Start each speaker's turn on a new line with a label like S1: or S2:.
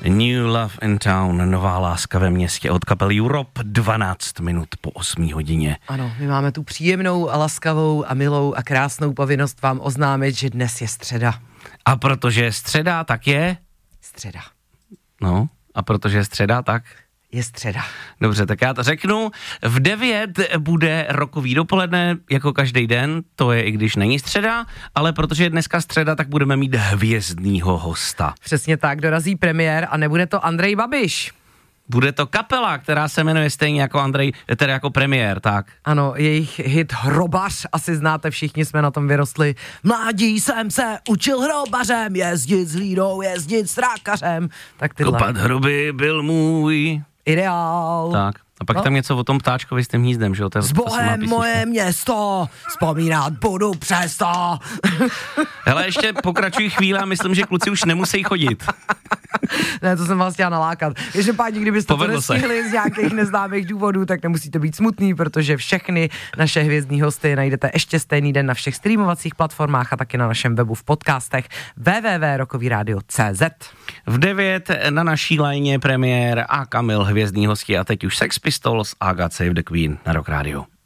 S1: New Love in Town, nová láska ve městě od kapely Europe, 12 minut po 8 hodině.
S2: Ano, my máme tu příjemnou a laskavou a milou a krásnou povinnost vám oznámit, že dnes je středa.
S1: A protože je středa, tak je?
S2: Středa.
S1: No, a protože je středa, tak?
S2: Je středa.
S1: Dobře, tak já to řeknu. V 9 bude rokový dopoledne, jako každý den, to je i když není středa, ale protože je dneska středa, tak budeme mít hvězdnýho hosta.
S2: Přesně tak, dorazí premiér a nebude to Andrej Babiš.
S1: Bude to kapela, která se jmenuje stejně jako Andrej, tedy jako premiér, tak.
S2: Ano, jejich hit Hrobař, asi znáte, všichni jsme na tom vyrostli. Mládí jsem se učil hrobařem, jezdit s hlídou, jezdit s trákařem. Tak tyhle.
S1: Kopat hroby byl můj
S2: ideál.
S1: Tak. A pak tam něco o tom ptáčkovi s tím hnízdem, že jo?
S2: S Bohem moje město, vzpomínat budu přesto.
S1: Hele, ještě pokračují chvíle a myslím, že kluci už nemusí chodit.
S2: Ne, to jsem vás chtěla nalákat. Každopádně, kdybyste to nestihli z nějakých neznámých důvodů, tak nemusíte být smutný, protože všechny naše hvězdní hosty najdete ještě stejný den na všech streamovacích platformách a taky na našem webu v podcastech www.rokovyradio.cz.
S1: V 9 na naší lajně premiér a Kamil hvězdní hosti a teď už Sex Pistols a God Save the Queen na Rock Radio.